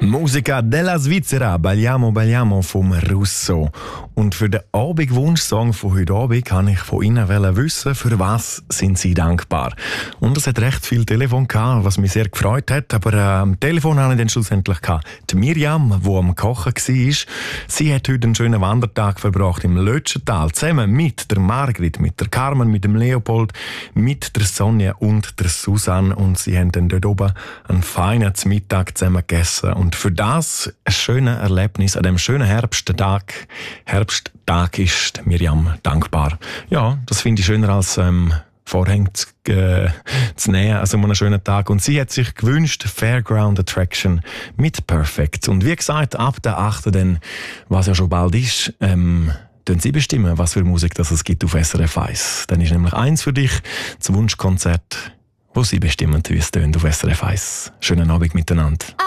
Musica della Svizzera, Balliamo Balliamo vom Russo. Und für den Abendwunschsong von heute Abend kann ich von Ihnen wissen, für was sind Sie dankbar. Und es hat recht viel Telefon gehabt, was mich sehr gefreut hat. Aber am Telefon habe ich dann schlussendlich gehabt. Die Mirjam, die am Kochen war, sie hat heute einen schönen Wandertag verbracht im Lötschental, zusammen mit der Margrit, mit der Carmen, mit dem Leopold, mit der Sonja und der Susanne. Und sie haben dann dort oben einen feinen Mittag zusammen gegessen. Und für das ein schönes Erlebnis an dem schönen Herbsttag ist Mirjam dankbar. Ja, das finde ich schöner als Vorhänge zu nähen, also einen schönen Tag. Und sie hat sich gewünscht, Fairground Attraction mit Perfect. Und wie gesagt, ab der 8., dann, was ja schon bald ist, können Sie bestimmen, was für Musik das es gibt auf SRF 1. Dann ist nämlich eins für dich, das Wunschkonzert, wo Sie bestimmen, wie es tönt auf SRF 1. Schönen Abend miteinander.